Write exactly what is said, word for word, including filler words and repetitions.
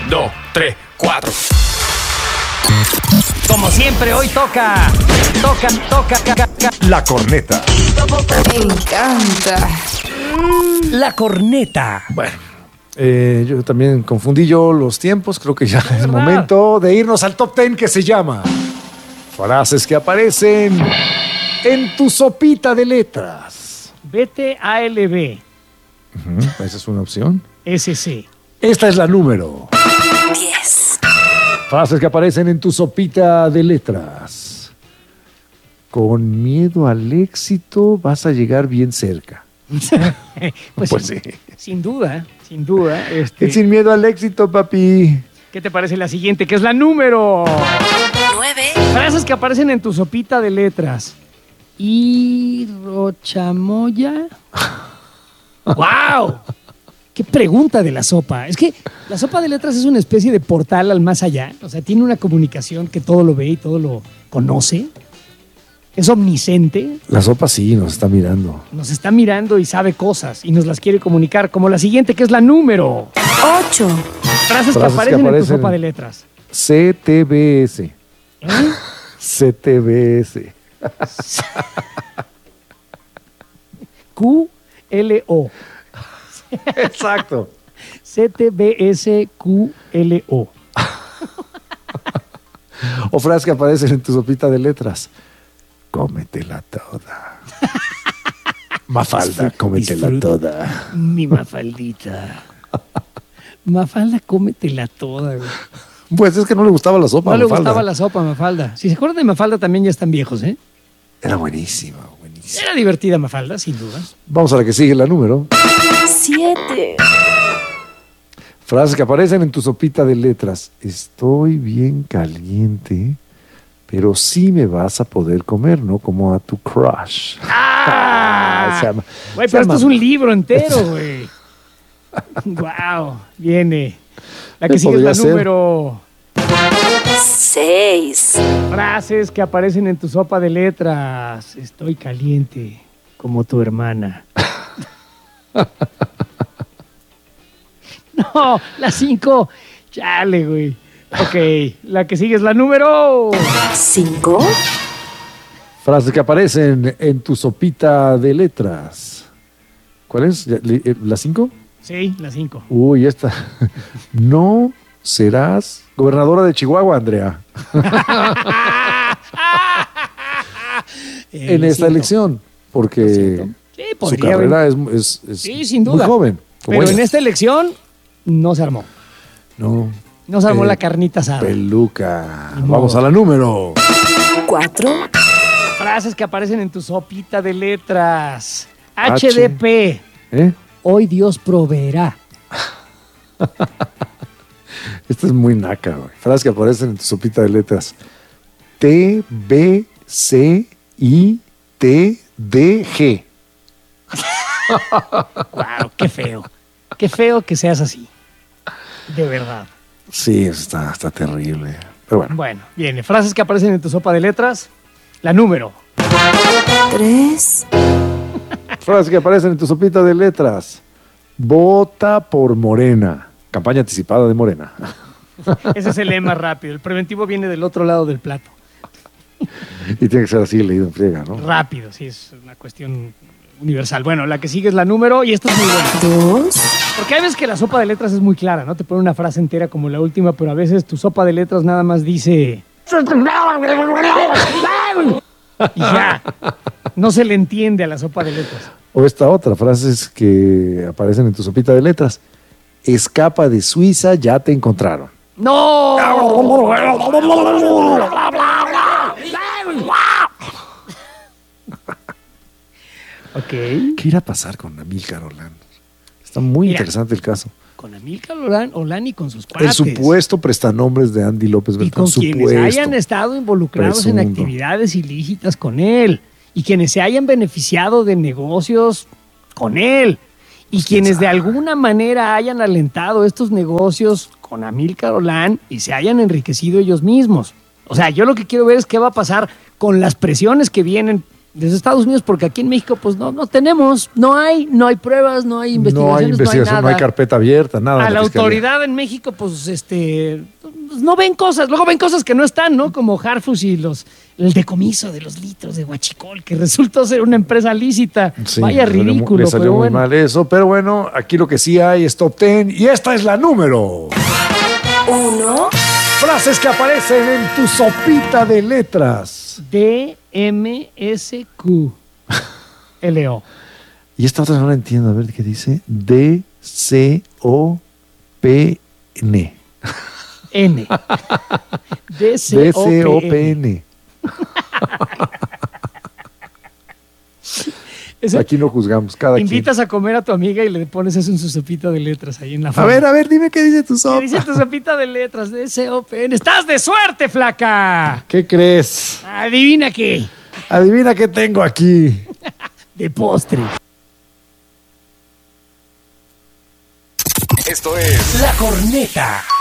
dos, tres, cuatro. Como siempre, hoy toca, toca, toca, toca, La corneta. Me encanta. la corneta. Bueno, eh, yo también confundí yo los tiempos. Creo que ya es ¿Verdad? momento de irnos al top ten, que se llama frases que aparecen en tu sopita de letras. B T A L B, Ujú, esa es una opción. S C. Esta es la número. diez. Frases que aparecen en tu sopita de letras. Con miedo al éxito vas a llegar bien cerca. Pues, Pues sin, sí. sin duda, sin duda. Este, Sin miedo al éxito, papi. ¿Qué te parece la siguiente? Que es la número. nueve. Frases que aparecen en tu sopita de letras. ¿Hirochamoya? ¡Wow! ¡Qué pregunta de la sopa! Es que la sopa de letras es una especie de portal al más allá. O sea, tiene una comunicación que todo lo ve y todo lo conoce. Es omnisciente. La sopa sí nos está mirando. Nos está mirando y sabe cosas y nos las quiere comunicar. Como la siguiente, que es la número. ocho. Frases, que Frases que aparecen en tu aparecen. sopa de letras. C T B S. ¿Eh? C T B S. Q L O. Exacto. C T B S Q L O. O frases que aparecen en tu sopita de letras. Cómetela toda. Mafalda, cómetela Disfruta. toda. Mi Mafaldita. Mafalda, cómetela toda, güey. Pues es que no le gustaba la sopa. No le Mafalda. gustaba la sopa, Mafalda. Si se acuerdan de Mafalda, también ya están viejos, ¿eh? Era buenísima, buenísima. Era divertida Mafalda, sin duda. Vamos a la que sigue, la número. siete. Frases que aparecen en tu sopita de letras. Estoy bien caliente, pero sí me vas a poder comer, ¿no? Como a tu crush. ¡Ah! Se llama- Güey, se pero esto llama- es un libro entero, güey. Wow, viene. La que Eh, sigue es la podría ser. número. seis. Frases que aparecen en tu sopa de letras. Estoy caliente como tu hermana. No, la cinco. Chale, güey. Ok, la que sigue es la número. cinco. Frases que aparecen en tu sopita de letras. ¿Cuál es? ¿Ya- li- eh, ¿La cinco? Sí, la cinco. Uy, esta. No serás gobernadora de Chihuahua, Andrea, Eh, en lo esta siento. elección, Lo porque siento. Sí, su podría carrera haber. es, es- es Sí, sin muy duda. joven. Pero Bueno, en esta elección no se armó. no, No se armó Eh, la carnita asada. peluca. Ni modo. Vamos a la número. cuatro. Frases que aparecen en tu sopita de letras. H. H D P. ¿Eh? Hoy Dios proveerá. Esta es muy naca, güey. Frases que aparecen en tu sopita de letras. T, B, C, I, T, D, G. Wow, qué feo. Qué feo que seas así. De verdad. Sí, eso está, está terrible. Pero bueno. Bueno, viene. Frases que aparecen en tu sopa de letras. La número. tres. Frases que aparecen en tu sopita de letras. Vota por Morena. Campaña anticipada de Morena. Ese es el lema rápido. El preventivo viene del otro lado del plato. Y tiene que ser así leído en friega, ¿no? Rápido, sí, es una cuestión universal. Bueno, la que sigue es la número y esto es muy bueno. dos. Porque hay veces que la sopa de letras es muy clara, ¿no? Te pone una frase entera como la última, pero a veces tu sopa de letras nada más dice... Y ya. No se le entiende a la sopa de letras. O esta otra, frases que aparecen en tu sopita de letras. Escapa de Suiza, ya te encontraron. ¡No! Ok. ¿Qué irá a pasar con Amílcar Olán? Está muy Mira, interesante el caso. Con Amílcar Olán, Olán y con sus El cuates. supuesto prestanombres de Andy López Y Beltrán. con quienes Supuesto. hayan estado involucrados en Presumo. actividades ilícitas con él. Y quienes se hayan beneficiado de negocios con él. Y quienes de alguna manera hayan alentado estos negocios con Amílcar Olán y se hayan enriquecido ellos mismos. O sea, yo lo que quiero ver es qué va a pasar con las presiones que vienen desde Estados Unidos, porque aquí en México pues no, no tenemos, no hay, no hay pruebas, no hay investigaciones, No hay investigación, no no hay hay, nada. carpeta abierta, nada. A en la Fiscalía. autoridad en México, pues, este, pues, no ven cosas, luego ven cosas que no están, ¿no? Como Harfus y los, el decomiso de los litros de Huachicol, que resultó ser una empresa lícita. Sí, Vaya le salió mu- ridículo, le salió pero muy bueno. mal eso, pero bueno, aquí lo que sí hay es top ten y esta es la número. Uno, Frases que aparecen en tu sopita de letras. D M S Q L O. Y esta otra no la entiendo, a ver qué dice. D C O P N. N. D D C C O O P P N. N. Ese- Aquí no juzgamos, cada quien. Invitas a comer a tu amiga y le pones eso en su sopita de letras ahí en la A forma. ver, a ver, dime qué dice tu ¿Qué sopa. dice tu sopita de letras? D C O P N. ¡Estás de suerte, flaca! ¿Qué crees? Adivina qué. Adivina qué tengo aquí. De postre. Esto es La corneta.